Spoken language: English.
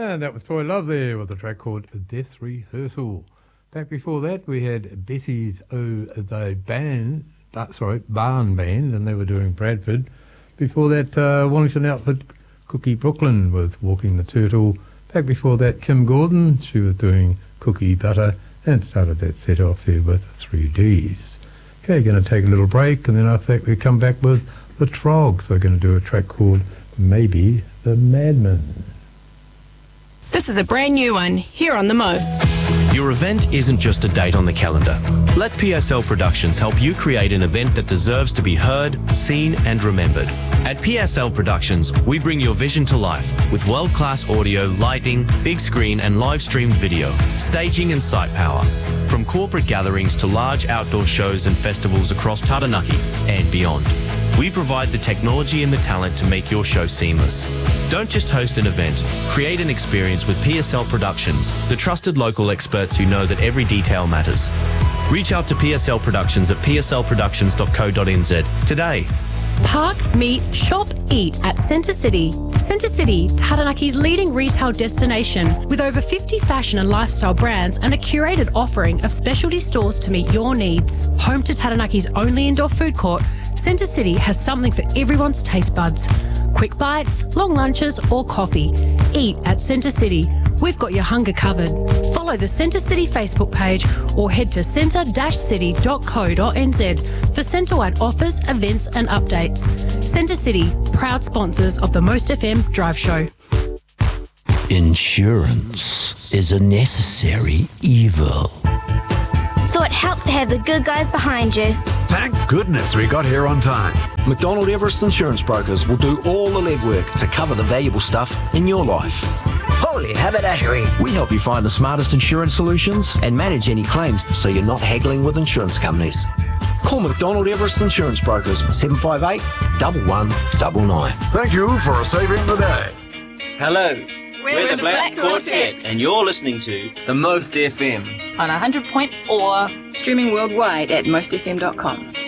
And that was Toy Love there with a track called Death Rehearsal. Back before that, we had Bessie's Barn Band, and they were doing Bradford. Before that, Wellington outfit Cookie Brooklyn with Walking the Turtle. Back before that, Kim Gordon, she was doing Cookie Butter, and started that set off there with 3Ds. Okay, going to take a little break, and then after that we come back with the Trogs. They're going to do a track called Maybe the Madman. This is a brand new one here on The Most. Your event isn't just a date on the calendar. Let PSL Productions help you create an event that deserves to be heard, seen and remembered. At PSL Productions, we bring your vision to life with world-class audio, lighting, big screen and live-streamed video, staging and site power. From corporate gatherings to large outdoor shows and festivals across Taranaki and beyond. We provide the technology and the talent to make your show seamless. Don't just host an event, create an experience with PSL Productions, the trusted local experts who know that every detail matters. Reach out to PSL Productions at pslproductions.co.nz today. Park, meet, shop, eat at Centre City. Centre City, Taranaki's leading retail destination with over 50 fashion and lifestyle brands and a curated offering of specialty stores to meet your needs. Home to Taranaki's only indoor food court, Centre City has something for everyone's taste buds. Quick bites, long lunches or coffee. Eat at Centre City. We've got your hunger covered. Follow the Centre City Facebook page or head to centre-city.co.nz for centre-wide offers, events and updates. Centre City, proud sponsors of the Most FM Drive Show. Insurance is a necessary evil. So it helps to have the good guys behind you. Thank goodness we got here on time. McDonald Everest Insurance Brokers will do all the legwork to cover the valuable stuff in your life. Holy haberdashery! We help you find the smartest insurance solutions and manage any claims so you're not haggling with insurance companies. Call McDonald Everest Insurance Brokers 758 1199. Thank you for saving the day. Hello. We're the Black Quartet, and you're listening to The Most FM on 100.4, streaming worldwide at mostfm.com.